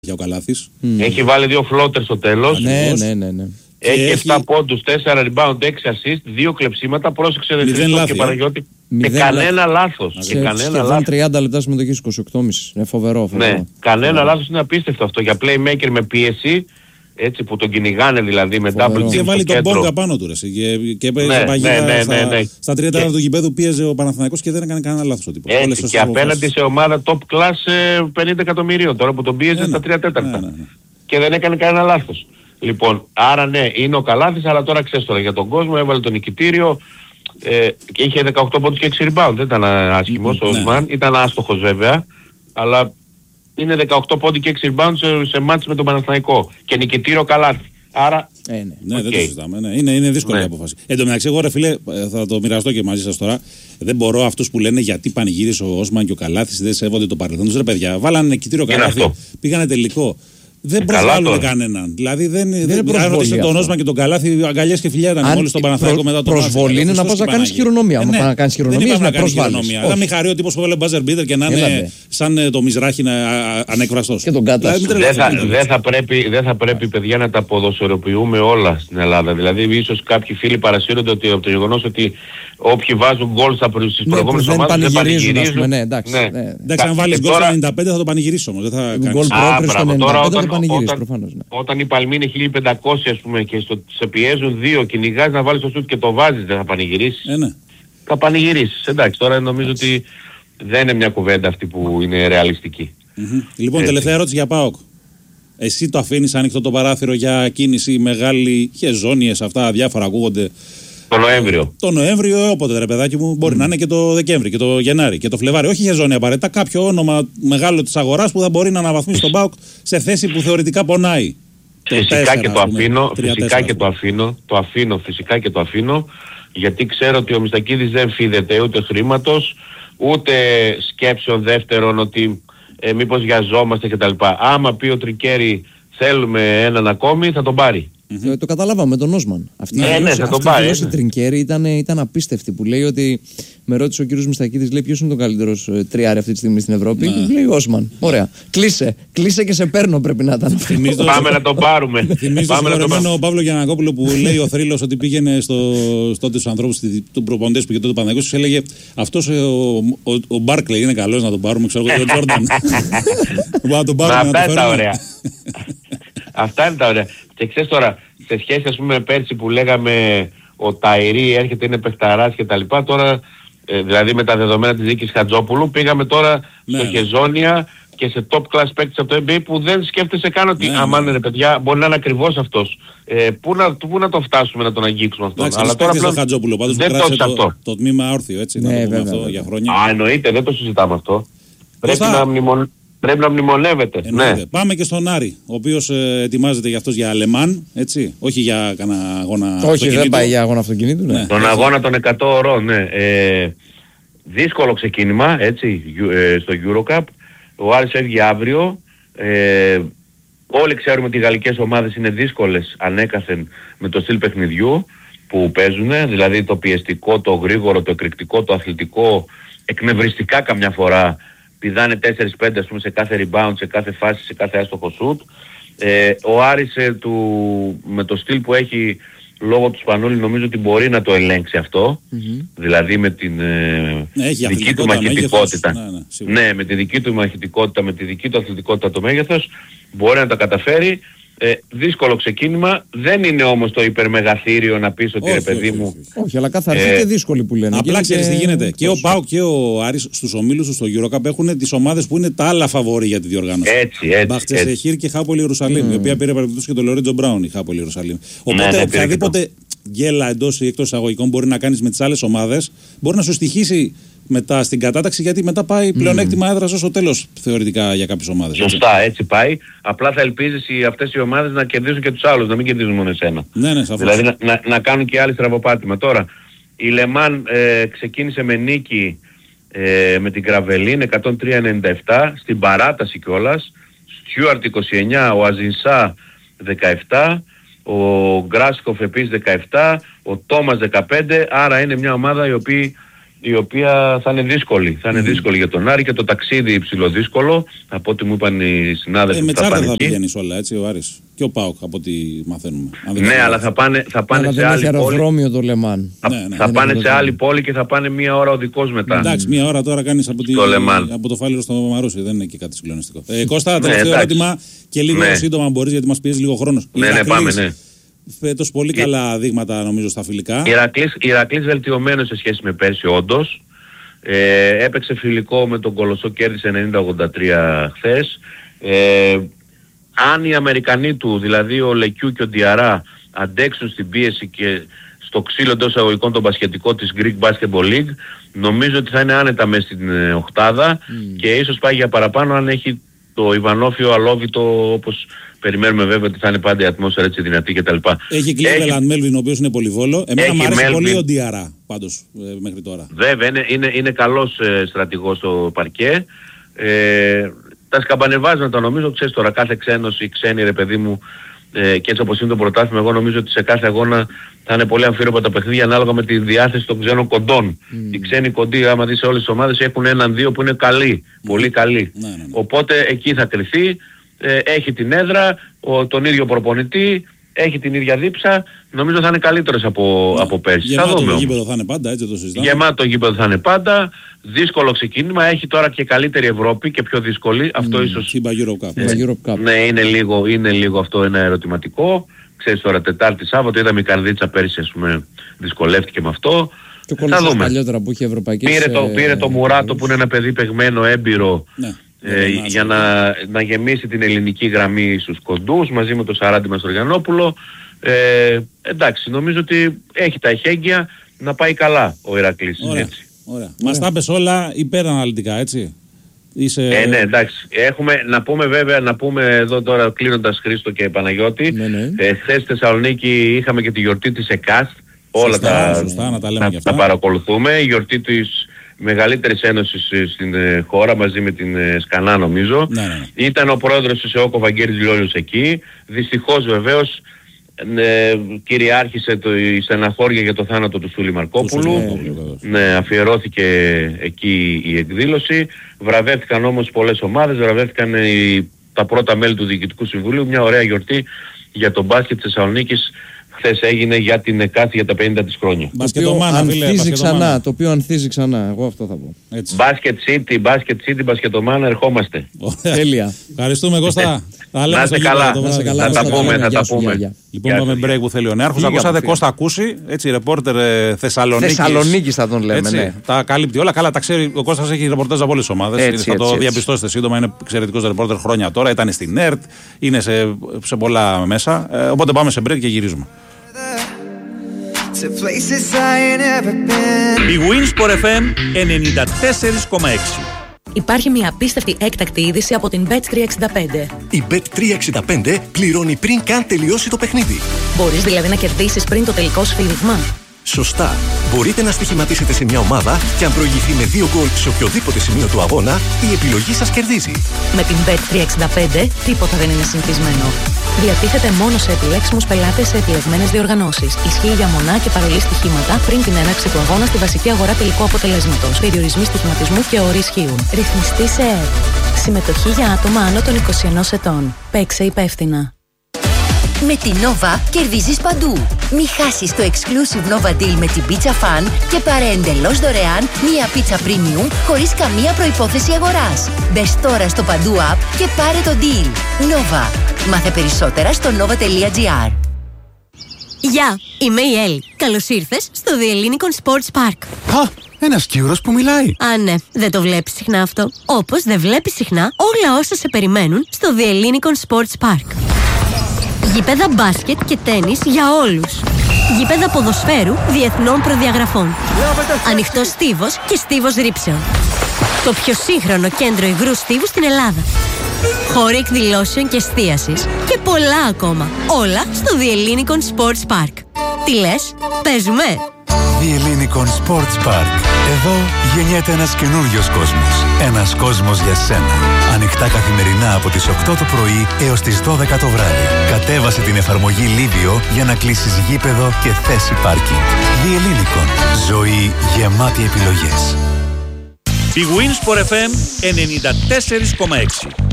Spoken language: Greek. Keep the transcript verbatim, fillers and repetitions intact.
για ο Καλάθης. Mm. Έχει βάλει δύο φλότερ στο τέλος. Ναι, ναι, ναι, ναι. Έχει επτά έχει... πόντους, τέσσερα rebound, έξι assist, δύο κλεψίματα, πρόσεξε Χριστό και Παναγιώτη. Και κανένα λάθος. Σε σχεδόν τριάντα λεπτά συμμετοχής, είκοσι οκτώ κόμμα πέντε. Είναι φοβερό. φοβερό. Ναι, κανένα λάθος, είναι απίστευτο αυτό. Για playmaker με πίεση, έτσι που τον κυνηγάνε δηλαδή μετά από την και βάλει τον Μπόγκα πάνω του ρε, και, και ναι, ναι, ναι, ναι, ναι. Στα τρία τέταρτα του γηπέδου πίεζε ο Παναθηναϊκός και δεν έκανε κανένα λάθος ο τύπος. Έτσι, και απέναντι σε ομάδα top class πενήντα εκατομμυρίων τώρα που τον πίεζε στα τρία τέταρτα. Ναι, ναι, ναι. Και δεν έκανε κανένα λάθος. Λοιπόν, άρα ναι, είναι ο Καλάθης, αλλά τώρα ξέρεις τώρα για τον κόσμο, έβαλε το νικητήριο ε, και είχε δεκαοκτώ πόντους και έξι rebound. Δεν ήταν άσχημος ο Οσμάν, ναι. Ήταν άστοχος βέβαια, αλλά είναι δεκαοκτώ πόντοι και έξι rebound σε, σε μάτς με τον Παναθηναϊκό και νικητήριο Καλάθη. Άρα, ε, ναι, ναι okay. Δεν το συζητάμε. Ναι. Είναι, είναι δύσκολη η ναι. απόφαση. Εν τω μεταξύ, εγώ ρε φίλε, θα το μοιραστώ και μαζί σας τώρα. Δεν μπορώ αυτούς που λένε γιατί πανηγύρισε ο Όσμαν και ο Καλάθης δεν σέβονται το παρελθόν τους. Ρε παιδιά, βάλανε νικητήριο Καλάθη, πήγανε τελικό. Δεν προσβάλλουν κανέναν. Δηλαδή δεν, δεν, δεν ρωτήστε τον Όσμαν και τον Καλάθη, αγκαλιές και φιλιά ήταν μόλις τον Παναθηναϊκό μετά τον προσβολή είναι να πας να κάνεις χειρονομία. Αν να κάνεις χειρονομία, να προσβάλλεις. Να μην χαρεί ο τύπος που έβαλε μπάζερ μπίτερ και να είναι σαν το Μιζράχι ανεκφραστός. Και τον Κάτα. Δεν θα πρέπει, παιδιά, να τα ποδοσφαιροποιούμε όλα στην Ελλάδα. Δηλαδή, ίσως κάποιοι φίλοι παρασύρονται από το γεγονός ότι όποιοι βάζουν γκολ στις προηγούμενες ομάδες δεν πανηγυρίζουν. Ναι, εντάξει. Αν βάλεις γκολ στο ενενήντα πέντε θα το πανηγυρίσεις όμως. Όταν, ναι. όταν η παλμή είναι χίλια πεντακόσια ας πούμε και στο, σε πιέζουν δύο, κυνηγάς να βάλεις το σούτ και το βάζεις, δεν θα πανηγυρίσεις. Ε, ναι. Θα πανηγυρίσεις. Εντάξει, τώρα νομίζω ότι δεν είναι μια κουβέντα αυτή που είναι ρεαλιστική. Mm-hmm. Λοιπόν, έτσι. Τελευταία ερώτηση για ΠΑΟΚ. Εσύ το αφήνεις ανοιχτό το παράθυρο για κίνηση μεγάλη, χεζόνιες αυτά, διάφορα ακούγονται. Το Νοέμβριο. Το Νοέμβριο, όποτε ρε παιδάκι μου, μπορεί mm. να είναι και το Δεκέμβρη και το Γενάρη και το Φλεβάρι. Όχι χεζόνια απαραίτητα, κάποιο όνομα μεγάλο της αγοράς που θα μπορεί να αναβαθμίσει τον ΠΑΟΚ σε θέση που θεωρητικά πονάει. Φυσικά τέσσερα, και το αφήνω, φυσικά τέσσερα, και το αφήνω, το αφήνω, φυσικά και το αφήνω, γιατί ξέρω ότι ο Μιστακίδης δεν φίδεται ούτε χρήματος, ούτε σκέψεων δεύτερων ότι ε, μήπως βιαζόμαστε κτλ. Άμα πει ο Τρικέρι θέλουμε έναν ακόμη, θα τον πάρει. Mm-hmm. Το καταλάβαμε με τον Όσμαν. Αυτή ναι, η δηλώση Τρινκέρι ήταν, ήταν απίστευτη που λέει ότι με ρώτησε ο κύριος Μιστακίδης, λέει ποιος είναι το καλύτερος ε, τριάρι αυτή τη στιγμή στην Ευρώπη. Ναι. Και λέει Όσμαν. Ωραία. Κλείσε. Κλείσε και σε παίρνω πρέπει να ήταν. Πάμε να το πάρουμε. Θυμίζω το συγχωρεμένο Παύλο Γιαννακόπουλο που λέει ο θρύλος ότι πήγαινε στο, τότε στους ανθρώπους του προπονητές που είχε τότε Παναθηναϊκός και έλεγε αυτός ο, ο, ο Μπάρκλεϊ είναι καλός να τον πάρουμε. Ξέρω εγώ τον Τζόρνταν. Να τον πάρουμε να το φέρουμε. Αυτά είναι τα ωραία. Και ξέρεις τώρα, σε σχέση ας πούμε με πέρσι που λέγαμε ο Ταϊρή έρχεται είναι παιχταράς και τα λοιπά, τώρα ε, δηλαδή με τα δεδομένα της δίκης Χατζόπουλου πήγαμε τώρα ναι, στο Χεζόνια και σε top class παίκτης από το N B A που δεν σκέφτεσαι καν ότι ναι, αμάν ναι. ρε παιδιά μπορεί να είναι ακριβώς αυτός. Ε, πού, να, πού να το φτάσουμε να τον αγγίξουμε αυτόν. Εντάξει, αλλά τώρα πλέον Χατζόπουλο, πάντως δεν το, το, το, το τμήμα όρθιο έτσι ναι, να το πούμε βέβαια, αυτό βέβαια. Για χρόνια. Α, εννοείται, δεν το συζητάμε αυτό. Πρέπει να μνημον... Πρέπει να μνημονεύεται. Ναι. Πάμε και στον Άρη, ο οποίος ε, ετοιμάζεται για αυτός για Αλεμάν, έτσι. Όχι για κανένα αγώνα όχι, αυτοκινήτου. Δεν πάει για αγώνα αυτοκινήτου, ναι. Τον αγώνα των εκατό ωρών, ναι. Ε, δύσκολο ξεκίνημα, έτσι, ε, στο EuroCup. Ο Άρης έβγει αύριο. Ε, όλοι ξέρουμε ότι οι γαλλικές ομάδες είναι δύσκολες ανέκαθεν με το στυλ παιχνιδιού που παίζουν. Δηλαδή το πιεστικό, το γρήγορο, το εκρηκτικό, το αθλητικό, εκνευριστικά καμιά φορά. Πηδάνε τέσσερα πέντε ας πούμε σε κάθε rebound, σε κάθε φάση, σε κάθε άστοχο shoot. Ε, ο Άρης ε, του, με το στυλ που έχει λόγω του Σπανούλη νομίζω ότι μπορεί να το ελέγξει αυτό. Mm-hmm. Δηλαδή με την ε, δική του μαχητικότητα. Ναι, ναι, ναι, με τη δική του μαχητικότητα, με τη δική του αθλητικότητα το μέγεθος μπορεί να τα καταφέρει. Ε, δύσκολο ξεκίνημα, δεν είναι όμως το υπερμεγαθύριο να πεις ότι όχι, ρε παιδί όχι, μου. Όχι, όχι αλλά καθαρή ε, και δύσκολη που λένε. Απλά ξέρεις τι γίνεται. Και ο ΠΑΟΚ και ο Άρης στους ομίλους του στο EuroCup έχουν τις ομάδες που είναι τα άλλα φαβόρη για τη διοργάνωση. Έτσι, έτσι. Μπαχτσεσεχήρ και Χάπολη Ιερουσαλήμ, mm. η οποία πήρε παραδείγματος και τον Λορέντζο Μπράουν η Χάπολη Ιερουσαλήμ. Οπότε ναι, ναι, οποιαδήποτε γκέλα εντός ή εκτός εισαγωγικών μπορεί να κάνεις με τις άλλες ομάδες μπορεί να σου στοιχήσει μετά στην κατάταξη γιατί μετά πάει πλεονέκτημα mm. έδρας ως το τέλος θεωρητικά για κάποιες ομάδες. Σωστά, έτσι. έτσι πάει. Απλά θα ελπίζεις οι, αυτές οι ομάδες να κερδίζουν και τους άλλους, να μην κερδίζουν μόνο εσένα. Ναι, ναι, δηλαδή να, να, να κάνουν και άλλοι στραβοπάτημα. Τώρα, η Λεμάν ε, ξεκίνησε με νίκη ε, με την Κραβελίν εκατόν τρία ενενήντα επτά, στην παράταση κιόλας. Στιούαρτ είκοσι εννιά, ο Αζινσά δεκαεπτά, ο Γκράσκοφ επίσης δεκαεπτά, ο Τόμας δεκαπέντε, άρα είναι μια ομάδα η οποία η οποία θα είναι δύσκολη. Θα είναι mm. δύσκολη για τον Άρη και το ταξίδι υψηλοδύσκολο, από ό,τι μου είπαν οι συνάδελφοι. Ε, με τσάρτα θα πηγαίνεις όλα, έτσι, ο Άρης. Και ο ΠΑΟΚ, από ό,τι μαθαίνουμε. Ναι, αλλά θα πάνε, θα πάνε αλλά σε άλλη πόλη. αεροδρόμιο το Λεμάν. Θα, ναι, ναι, θα πάνε σε άλλη πόλη και θα πάνε μία ώρα οδικός μετά. Εντάξει, μία ώρα τώρα κάνεις από, τη, από το Φάληρο στο Μαρούσι. Δεν είναι και κάτι συγκλονιστικό. Ε, Κώστα, τελευταίο ναι, ερώτημα και λίγο ναι. σύντομα, αν μπορείς, γιατί μας πιέζει λίγο χρόνος. Ναι, ναι, πάμε, ναι. Φέτος πολύ καλά δείγματα, νομίζω, στα φιλικά. Η Ηρακλής βελτιωμένος σε σχέση με πέρσι, όντως. Ε, έπαιξε φιλικό με τον Κολοσσό, κέρδισε ενενήντα ογδόντα τρία χθες. Ε, αν οι Αμερικανοί του, δηλαδή ο Λεκιού και ο Ντιαρά, αντέξουν στην πίεση και στο ξύλο εντός αγωγικών τον μπασκετικό της Greek Basketball League, νομίζω ότι θα είναι άνετα μέσα στην ε, οχτάδα mm. και ίσως πάει για παραπάνω αν έχει το Ιβανόφιο αλόβητο, όπως περιμένουμε βέβαια ότι θα είναι πάντα η ατμόσφαιρα έτσι δυνατή κτλ. Έχει Cleveland Μέλβιν, ο οποίος είναι πολυβόλο. Εμένα μου αρέσει Melvin. πολύ ο Ντιαρά πάντως ε, μέχρι τώρα. Βέβαια είναι, είναι, είναι καλός ε, στρατηγός στο παρκέ. Ε, τα σκαμπανεβάσματα νομίζω, ξέρεις τώρα, κάθε ξένος ή ξένη ρε παιδί μου, ε, και έτσι όπως είναι το πρωτάθλημα, εγώ νομίζω ότι σε κάθε αγώνα θα είναι πολύ αμφίροπα τα παιχνίδια ανάλογα με τη διάθεση των ξένων κοντών. Mm. Οι ξένοι κοντοί, άμα δεις σε όλες τις ομάδες, έχουν έναν-δύο που είναι καλοί, mm. πολύ καλοί. Mm. Mm. Οπότε εκεί θα κρυθεί, ε, έχει την έδρα, ο, τον ίδιο προπονητή, έχει την ίδια δίψα, νομίζω θα είναι καλύτερος από, yeah. από πέρσι. Γεμάτο το γήπεδο θα είναι πάντα, έτσι το συζητάμε. Γεμάτο το γήπεδο θα είναι πάντα, δύσκολο ξεκίνημα, έχει τώρα και καλύτερη Ευρώπη και πιο δύσκολη, mm. αυτό ίσως... Euro Cup. Ε, Euro Cup. Ναι, είναι λίγο, είναι λίγο αυτό ένα ερωτηματικό. Ξέρεις τώρα, Τετάρτη Σάββατο, είδαμε η Καρδίτσα πέρσι, ας πούμε, δυσκολεύτηκε με αυτό. Και ο θα δούμε. Παλιότερα που είχε ευρωπαϊκές... Πήρε το, πήρε το Μουράτο που είναι ένα παιδί παιγμένο, έμπειρο, ναι. Ε, για να, να γεμίσει την ελληνική γραμμή στους κοντούς μαζί με τον Σαράντη Μαστρογιαννόπουλο. Ε, εντάξει, νομίζω ότι έχει τα εχέγγυα να πάει καλά ο Ηρακλής. Ωραία, έτσι. Ωραία. Μας τα πες όλα υπεραναλυτικά, έτσι. Είσαι... Ε, ναι, εντάξει. Έχουμε, να πούμε βέβαια, να πούμε εδώ τώρα κλείνοντας Χρήστο και Παναγιώτη, ναι, ναι. Ε, χθες στη Θεσσαλονίκη είχαμε και τη γιορτή της ΕΚΑΣΤ. Όλα σωστά, τα, σωστά, να τα λέμε να, τα παρακολουθούμε. Η γιορτή της μεγαλύτερης ένωσης στην ε, χώρα μαζί με την ε, Σκανά νομίζω. Ναι, ναι. Ήταν ο πρόεδρος της ΕΟΚΟ Βαγγέλης Λιόλιος εκεί. Δυστυχώς βεβαίως ε, κυριάρχησε το, η στεναχώρια για το θάνατο του Σούλη Μαρκόπουλου. Ναι, ναι, αφιερώθηκε εκεί η εκδήλωση. Βραβεύτηκαν όμως πολλές ομάδες, βραβεύτηκαν οι, τα πρώτα μέλη του Διοικητικού Συμβουλίου. Μια ωραία γιορτή για τον μπάσκετ της Θεσσαλονίκης. Χθες έγινε για την ΕΚΑΘ για τα πενήντα της χρόνια. Μπασκετομάνα, ανθίζει ξανά, το οποίο ανθίζει ξανά, εγώ αυτό θα πω. Μπάσκετ City, Μπάσκετ City, Μπασκετομάνα, ερχόμαστε. Τέλεια. Ευχαριστούμε Κώστα. Να είστε καλά, θα τα πούμε, θα τα πούμε. Λοιπόν, πάμε break που θέλει ο Νέαρχος. Ακούσατε Κώστα Ακούση, έτσι, ρεπόρτερ Θεσσαλονίκης. Θεσσαλονίκης θα τον λέμε, ναι. Τα καλύπτει όλα. Καλά, τα ξέρει, ο Κώστας έχει ρεπορτάζ από όλες τις ομάδες. Θα το διαπιστώσετε σύντομα, είναι εξαιρετικός ρεπόρτερ χρόνια τώρα. Ήταν στην ΕΡΤ, είναι σε πολλά μέσα. Οπότε πάμε σε break και γυρίζουμε. Η Winsport εφ εμ ενενήντα τέσσερα κόμμα έξι. Υπάρχει μια απίστευτη έκτακτη είδηση από την μπετ τριακόσια εξήντα πέντε. Η μπετ τριακόσια εξήντα πέντε πληρώνει πριν καν τελειώσει το παιχνίδι. Μπορείς δηλαδή να κερδίσεις πριν το τελικό σφύριγμα. Σωστά. Μπορείτε να στοιχηματίσετε σε μια ομάδα και αν προηγηθεί με δύο γκολ σε οποιοδήποτε σημείο του αγώνα, η επιλογή σας κερδίζει. Με την μπετ τριακόσια εξήντα πέντε τίποτα δεν είναι συνηθισμένο. Διατίθεται μόνο σε επιλέξιμους πελάτες σε επιλεγμένες διοργανώσεις. Ισχύει για μονά και παρολί στοιχήματα πριν την έναρξη του αγώνα στη βασική αγορά τελικού αποτελέσματος. Περιορισμοί στοιχηματισμού και όροι ισχύουν. Ρυθμιστή σε ΕΕΠ. Συμμετοχή για άτομα άνω των είκοσι ενός ετών. Παίξε υπεύθυνα. Με την Nova κερδίζεις παντού. Μη χάσεις το exclusive Nova Deal με την Pizza Fan και πάρε εντελώς δωρεάν μία πίτσα premium χωρίς καμία προϋπόθεση αγοράς. Μπες τώρα στο Παντού app και πάρε το deal. Nova. Μάθε περισσότερα στο nova τελεία gr. Γεια, είμαι η Έλλη. Καλώς ήρθες στο The Ellinikon Sports Park. Α, ένας Κύρος που μιλάει. Α, ναι, δεν το βλέπεις συχνά αυτό. Όπως δεν βλέπεις συχνά όλα όσα σε περιμένουν στο The Ellinikon Sports Park. Γήπεδα μπάσκετ και τένις για όλους. Γήπεδα ποδοσφαίρου διεθνών προδιαγραφών. Ανοιχτός στίβος και στίβος ρήψεων. Το πιο σύγχρονο κέντρο υγρού στίβου στην Ελλάδα. Χώροι εκδηλώσεων και εστίασης. Και πολλά ακόμα. Όλα στο The Ellinikon Sports Park. Τι λες, παίζουμε! The Ellinikon Sports Park. Εδώ γεννιέται ένας καινούριος κόσμος. Ένας κόσμος για σένα. Ανοιχτά καθημερινά από τις οκτώ το πρωί έως τις δώδεκα το βράδυ. Κατέβασε την εφαρμογή Livio για να κλείσεις γήπεδο και θέση πάρκινγκ. The Ellinikon. Ζωή γεμάτη επιλογές. Η Winsport εφ εμ ενενήντα τέσσερα κόμμα έξι.